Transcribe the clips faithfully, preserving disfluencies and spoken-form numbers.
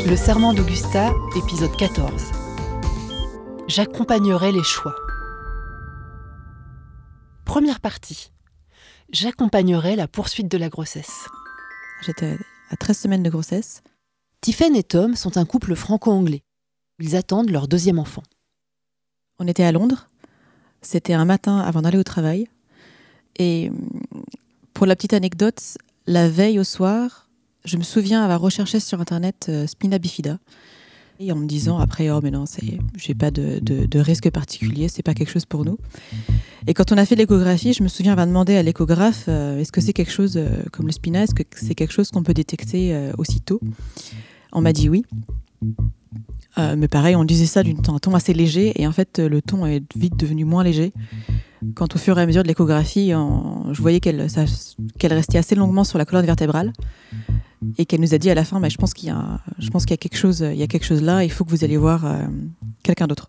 Le serment d'Augusta, épisode quatorze. J'accompagnerai les choix. Première partie. J'accompagnerai la poursuite de la grossesse. J'étais à treize semaines de grossesse. Tiphaine et Tom sont un couple franco-anglais. Ils attendent leur deuxième enfant. On était à Londres. C'était un matin avant d'aller au travail. Et pour la petite anecdote, la veille au soir, je me souviens avoir recherché sur Internet euh, Spina bifida. Et en me disant après, oh mais non, c'est, j'ai pas de, de, de risque particulier, c'est pas quelque chose pour nous. Et quand on a fait l'échographie, je me souviens avoir demandé à l'échographe, euh, est-ce que c'est quelque chose euh, comme le spina, est-ce que c'est quelque chose qu'on peut détecter euh, aussitôt ? On m'a dit oui. Euh, mais pareil, on disait ça d'un ton assez léger, et en fait, le ton est vite devenu moins léger. Quand au fur et à mesure de l'échographie, on, je voyais qu'elle, ça, qu'elle restait assez longuement sur la colonne vertébrale, et qu'elle nous a dit à la fin, bah, je pense qu'il y a, je pense qu'il y a quelque chose, il y a quelque chose là, il faut que vous alliez voir euh, quelqu'un d'autre.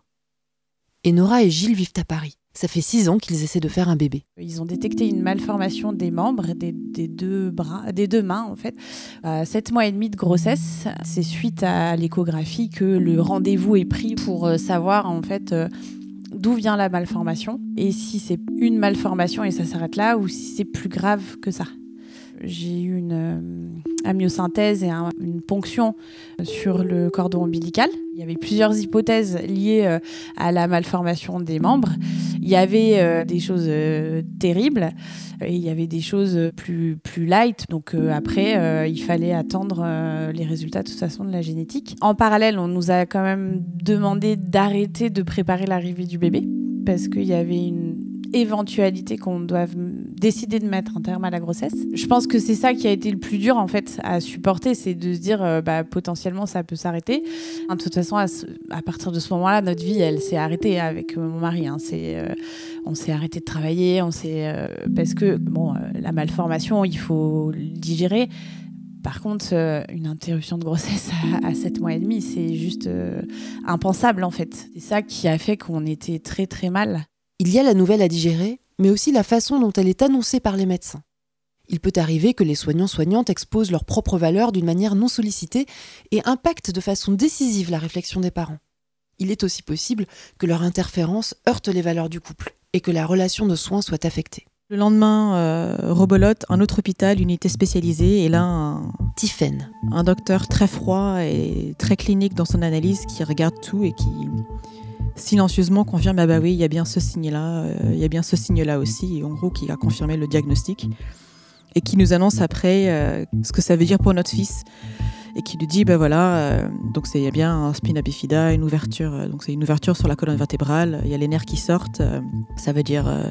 Et Nora et Gilles vivent à Paris. Ça fait six ans qu'ils essaient de faire un bébé. Ils ont détecté une malformation des membres, des, des, deux, bras, des deux mains en fait. À sept mois et demi de grossesse, c'est suite à l'échographie que le rendez-vous est pris pour savoir en fait euh, d'où vient la malformation et si c'est une malformation et ça s'arrête là ou si c'est plus grave que ça. J'ai eu une euh, amyosynthèse et un, une ponction sur le cordon ombilical. Il y avait plusieurs hypothèses liées euh, à la malformation des membres. Il y avait euh, des choses euh, terribles et il y avait des choses plus, plus light. Donc euh, après, euh, il fallait attendre euh, les résultats de toute façon de la génétique. En parallèle, on nous a quand même demandé d'arrêter de préparer l'arrivée du bébé parce qu'il y avait une éventualité qu'on doive décider de mettre un terme à la grossesse. Je pense que c'est ça qui a été le plus dur en fait à supporter, c'est de se dire euh, bah, potentiellement ça peut s'arrêter. De toute façon, à, ce, à partir de ce moment-là, notre vie elle s'est arrêtée avec mon mari. Hein. C'est, euh, on s'est arrêté de travailler, on s'est euh, parce que bon, euh, la malformation, il faut le digérer. Par contre, euh, une interruption de grossesse à, à sept mois et demi, c'est juste euh, impensable en fait. C'est ça qui a fait qu'on était très très mal. Il y a la nouvelle à digérer, mais aussi la façon dont elle est annoncée par les médecins. Il peut arriver que les soignants-soignantes exposent leurs propres valeurs d'une manière non sollicitée et impactent de façon décisive la réflexion des parents. Il est aussi possible que leur interférence heurte les valeurs du couple et que la relation de soins soit affectée. Le lendemain, euh, rebelote, un autre hôpital, unité spécialisée, et là, un, Tiphaine. un docteur très froid et très clinique dans son analyse qui regarde tout et qui silencieusement confirme ah bah oui, il y a bien ce signe-là, euh, il y a bien ce signe-là aussi, et en gros qui a confirmé le diagnostic et qui nous annonce après euh, ce que ça veut dire pour notre fils et qui nous dit bah voilà, euh, donc c'est il y a bien un spina bifida, une ouverture, euh, donc c'est une ouverture sur la colonne vertébrale, il y a les nerfs qui sortent, euh, ça veut dire euh,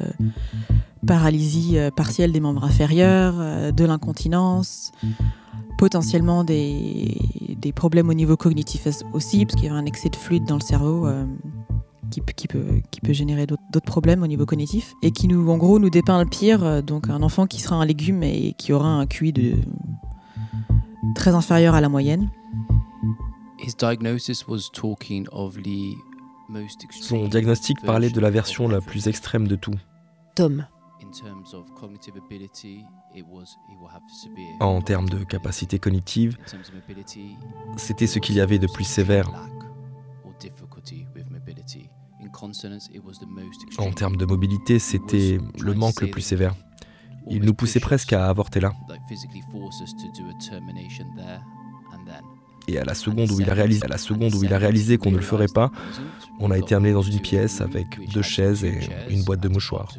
paralysie euh, partielle des membres inférieurs, euh, de l'incontinence, potentiellement des, des problèmes au niveau cognitif aussi, parce qu'il y a un excès de fluide dans le cerveau euh, qui, qui, peut, qui peut générer d'autres, d'autres problèmes au niveau cognitif, et qui nous, en gros nous dépeint le pire, euh, donc un enfant qui sera un légume et qui aura un Q I de, très inférieur à la moyenne. Son diagnostic parlait de la version la plus extrême de tout. Tom. En termes de capacité cognitive, c'était ce qu'il y avait de plus sévère. En termes de mobilité, c'était le manque le plus sévère. Il nous poussait presque à avorter là. Et à la seconde où il a réalisé, à la seconde où il a réalisé qu'on ne le ferait pas, on a été amené dans une pièce avec deux chaises et une boîte de mouchoirs.